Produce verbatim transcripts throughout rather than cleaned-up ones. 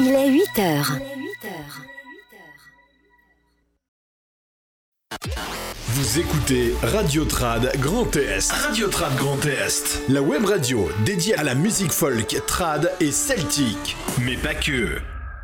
Il est huit heures. Vous écoutez Radio Trad Grand Est. Radio Trad Grand Est. La web radio dédiée à la musique folk, trad et celtique. Mais pas que.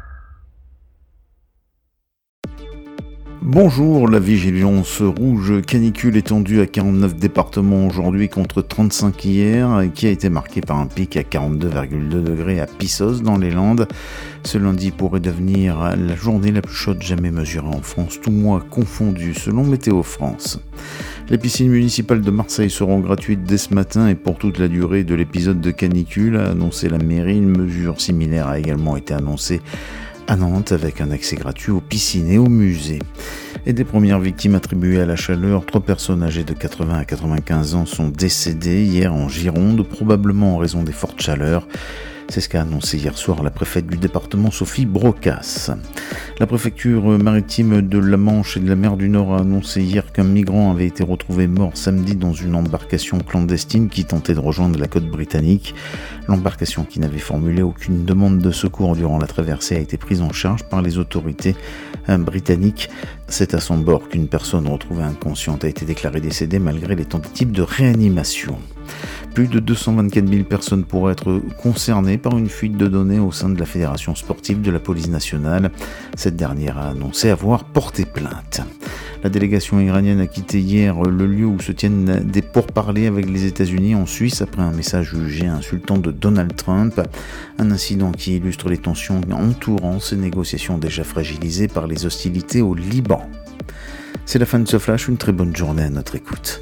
Bonjour, la vigilance rouge canicule étendue à quarante-neuf départements aujourd'hui contre trente-cinq hier, qui a été marquée par un pic à quarante-deux virgule deux degrés à Pissos dans les Landes. Ce lundi pourrait devenir la journée la plus chaude jamais mesurée en France, tout mois confondu selon Météo France. Les piscines municipales de Marseille seront gratuites dès ce matin et pour toute la durée de l'épisode de canicule, a annoncé la mairie. Une mesure similaire a également été annoncée à Nantes avec un accès gratuit aux piscines et aux musées. Et des premières victimes attribuées à la chaleur, trois personnes âgées de quatre-vingts à quatre-vingt-quinze ans sont décédées hier en Gironde, probablement en raison des fortes chaleurs. C'est ce qu'a annoncé hier soir la préfète du département, Sophie Brocas. La préfecture maritime de la Manche et de la mer du Nord a annoncé hier qu'un migrant avait été retrouvé mort samedi dans une embarcation clandestine qui tentait de rejoindre la côte britannique. L'embarcation, qui n'avait formulé aucune demande de secours durant la traversée, a été prise en charge par les autorités britanniques. C'est à son bord qu'une personne retrouvée inconsciente a été déclarée décédée malgré les tentatives de réanimation. Plus de deux cent vingt-quatre mille personnes pourraient être concernées par une fuite de données au sein de la Fédération sportive de la police nationale. Cette dernière a annoncé avoir porté plainte. La délégation iranienne a quitté hier le lieu où se tiennent des pourparlers avec les États-Unis en Suisse après un message jugé insultant de Donald Trump. Un incident qui illustre les tensions entourant ces négociations déjà fragilisées par les hostilités au Liban. C'est la fin de ce flash, une très bonne journée à notre écoute.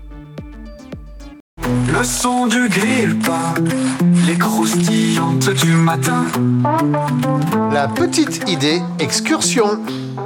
Le son du grille-pain, les croustillantes du matin. La petite idée excursion.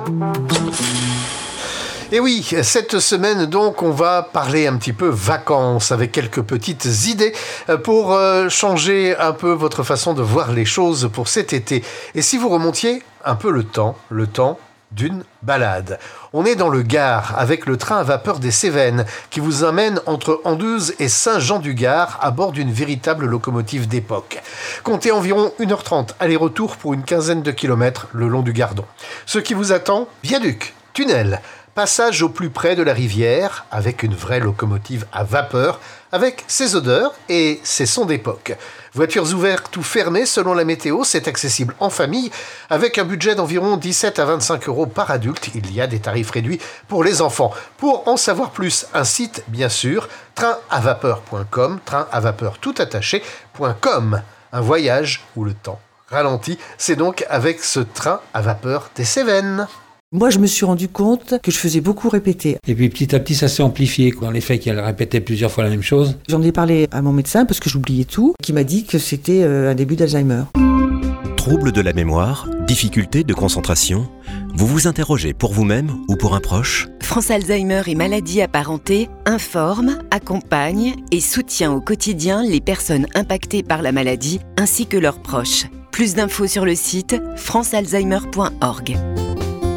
Et oui, cette semaine donc, on va parler un petit peu vacances avec quelques petites idées pour changer un peu votre façon de voir les choses pour cet été. Et si vous remontiez un peu le temps, le temps d'une balade. On est dans le Gard avec le train à vapeur des Cévennes qui vous amène entre Anduze et Saint-Jean-du-Gard à bord d'une véritable locomotive d'époque. Comptez environ une heure trente aller-retour pour une quinzaine de kilomètres le long du Gardon. Ce qui vous attend, viaduc, tunnel, passage au plus près de la rivière avec une vraie locomotive à vapeur avec ses odeurs et ses sons d'époque. Voitures ouvertes ou fermées selon la météo, c'est accessible en famille avec un budget d'environ dix-sept à vingt-cinq euros par adulte. Il y a des tarifs réduits pour les enfants. Pour en savoir plus, un site bien sûr, train à vapeur point com, train à vapeur tout attaché point com. Un voyage où le temps ralentit, c'est donc avec ce train à vapeur des Cévennes. Moi, je me suis rendu compte que je faisais beaucoup répéter. Et puis petit à petit, ça s'est amplifié, quoi. Dans les faits qu'elle répétait plusieurs fois la même chose. J'en ai parlé à mon médecin, parce que j'oubliais tout, qui m'a dit que c'était euh, un début d'Alzheimer. Troubles de la mémoire, difficultés de concentration, vous vous interrogez pour vous-même ou pour un proche ? France Alzheimer et maladies apparentées informe, accompagne et soutient au quotidien les personnes impactées par la maladie ainsi que leurs proches. Plus d'infos sur le site france alzheimer point org.